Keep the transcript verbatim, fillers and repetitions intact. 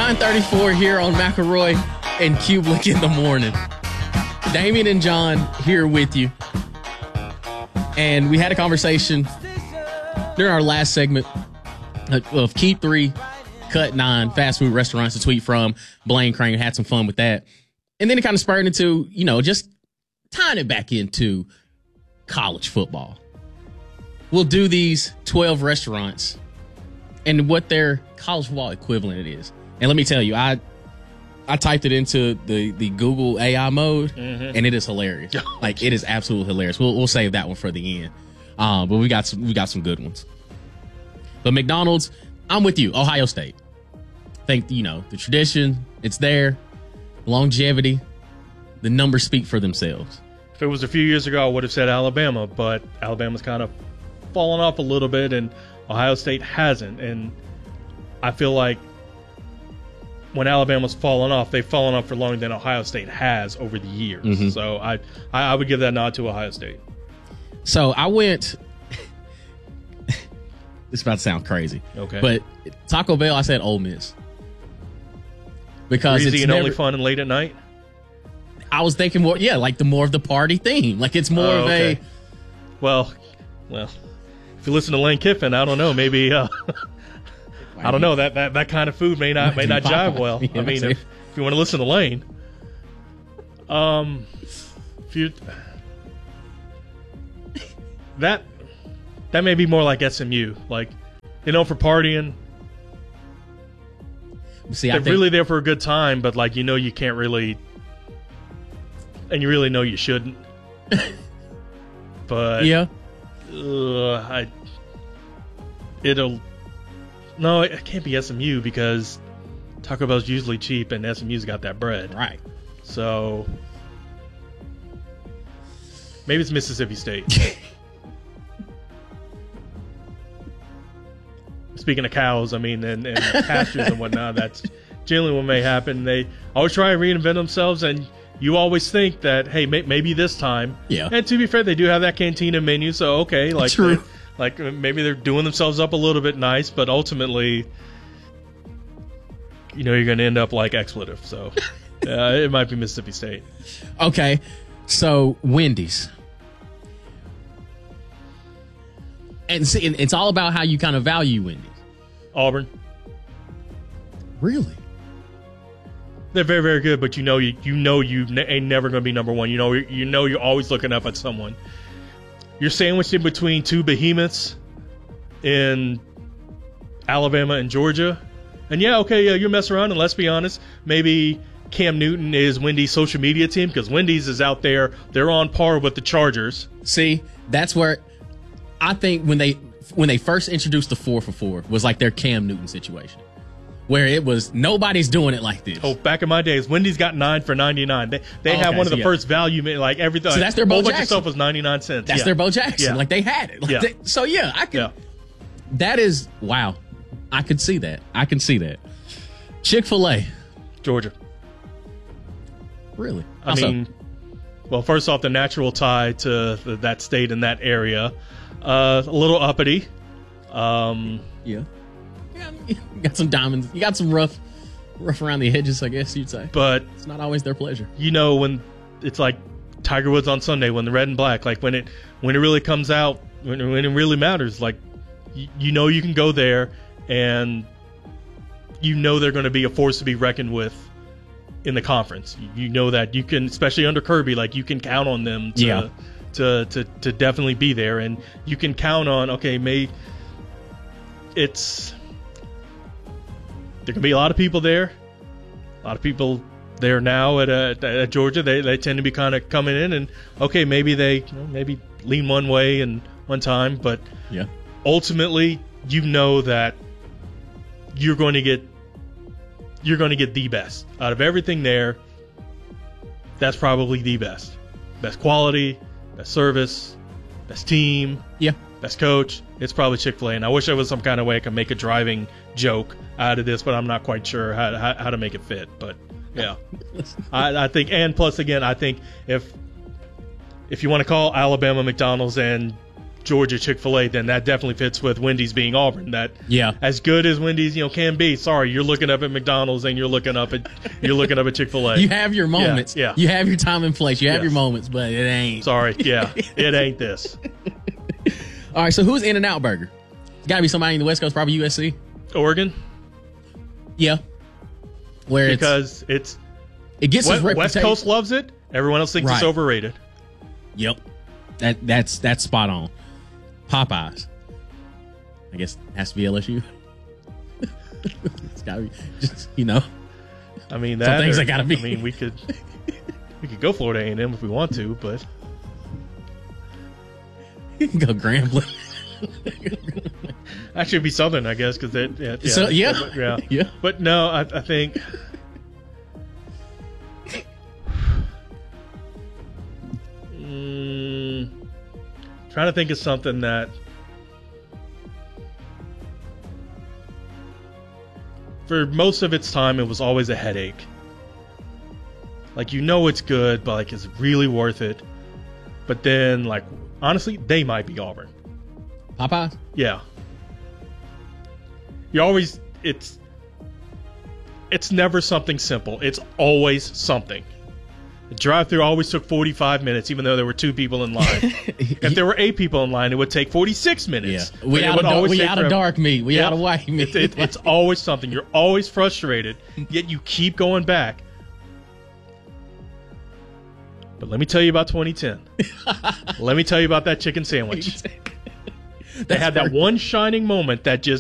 nine thirty-four here on McElroy and Kublik in the morning. Damien and John here with you. And we had a conversation during our last segment of Key three, Cut nine, fast food restaurants to tweet from. Blaine Crane had some fun with that. And then it kind of spurred into, you know, just tying it back into college football. We'll do these twelve restaurants and what their college football equivalent it is. And let me tell you, I I typed it into the, the Google A I mode, mm-hmm. and it is hilarious. Like, it is absolutely hilarious. We'll we'll save that one for the end. Um, but we got some we got some good ones. But McDonald's, I'm with you. Ohio State. I think, you know, the tradition, it's there. Longevity, the numbers speak for themselves. If it was a few years ago, I would have said Alabama, but Alabama's kind of fallen off a little bit, and Ohio State hasn't. And I feel like when Alabama's fallen off, they've fallen off for longer than Ohio State has over the years. Mm-hmm. So I, I I would give that nod to Ohio State. So I went. This is about to sound crazy. Okay. But Taco Bell, I said Ole Miss. Because Easy it's and never, only fun and late at night? I was thinking more, yeah, like the more of the party theme. Like it's more oh, of okay. a. Well, well, if you listen to Lane Kiffin, I don't know, maybe. Uh, I don't know that, that that kind of food may not may not jive well. Yeah, I mean, if, if you want to listen to Lane, um, if you that that may be more like S M U, like you know, for partying. See, they're I think, really there for a good time, but like you know, you can't really, and you really know you shouldn't. But yeah, uh, I it'll. No, it can't be S M U because Taco Bell's usually cheap and S M U's got that bread. Right. So maybe it's Mississippi State. Speaking of cows, I mean, and, and pastures and whatnot, that's generally what may happen. They always try to reinvent themselves, and you always think that, hey, may, maybe this time. Yeah. And to be fair, they do have that cantina menu, so okay, like True. Like, maybe they're doing themselves up a little bit nice, but ultimately, you know, you're going to end up like expletive. So, uh, it might be Mississippi State. Okay. So, Wendy's. And see, it's all about how you kind of value Wendy's. Auburn. Really? They're very, very good, but you know you you know you ne- ain't never going to be number one. You know, you know you're always looking up at someone. You're sandwiched in between two behemoths in Alabama and Georgia. And yeah, okay, yeah, you're messing around, and let's be honest, maybe Cam Newton is Wendy's social media team because Wendy's is out there. They're on par with the Chargers. See, that's where I think when they when they first introduced the four for four was like their Cam Newton situation. Where it was, nobody's doing it like this. Oh, back in my days, Wendy's got nine for ninety-nine. They they oh, had okay, one of the so yeah. first value, like everything. So that's their Bo whole bunch Jackson. of stuff was ninety-nine cents. That's yeah. their Bo Jackson. Yeah. Like they had it. Like yeah. they, so yeah, I could. Yeah. That is wow. I could see that. I can see that. Chick-fil-A, Georgia. Really? I How mean, so? well, first off, the natural tie to the, that state and that area, uh, a little uppity. Um, yeah. You got some diamonds. You got some rough. Rough around the edges, I guess you'd say. But it's not always their pleasure. You know, when it's like Tiger Woods on Sunday, when the red and black, like when it when it really comes out, when, when it really matters, like you, you know you can go there and you know they're going to be a force to be reckoned with in the conference. You, you know that you can, especially under Kirby, like you can count on them to, yeah. to, to, to definitely be there. And you can count on, okay, may it's... There can be a lot of people there. A lot of people there now at, uh, at Georgia. They they tend to be kind of coming in and okay, maybe they you know, maybe lean one way and one time, but yeah. Ultimately, you know that you're going to get you're going to get the best out of everything there. That's probably the best, best quality, best service, best team. Yeah. Best coach, it's probably Chick-fil-A. And I wish there was some kind of way I could make a driving joke out of this, but I'm not quite sure how, how, how to make it fit. But, yeah. I, I think, and plus, again, I think if if you want to call Alabama McDonald's and Georgia Chick-fil-A, then that definitely fits with Wendy's being Auburn. That Yeah. as good as Wendy's, you know, can be. Sorry, you're looking up at McDonald's and you're looking up at you're looking up at Chick-fil-A. You have your moments. Yeah, yeah. You have your time and place. You have Yes. your moments, but it ain't. Sorry, yeah, it ain't this. All right, so who's In-N-Out Burger? It's got to be somebody in the West Coast, probably U S C. Oregon, Yeah. Where because it's, it's, it gets its West, West reputation. Coast loves it. Everyone else thinks it's Right. overrated. Yep. That that's that's spot on. Popeyes. I guess it has to be L S U. It's gotta be just, you know. I mean, Some that things or- that gotta be. I mean, we could we could go Florida A and M if we want to, but You can go Grambling. actually it'd be Southern, I guess, because it yeah yeah, So, yeah. but, yeah Yeah. But no, I, I think. Mm, trying to think of something that for most of its time it was always a headache. Like, you know it's good, but like, it's really worth it. But then, like, honestly, they might be Auburn. Popeyes? Yeah. You always it's it's never something simple. It's always something. The drive-thru always took forty-five minutes, even though there were two people in line. If there were eight people in line, it would take forty-six Yeah. minutes. We But it out would of, always we take out of forever. dark meat. We Yep. out of white meat. It, it, it's always something. You're always frustrated, yet you keep going back. But let me tell you about twenty ten. Let me tell you about that chicken sandwich. They That's had that perfect. one shining moment that just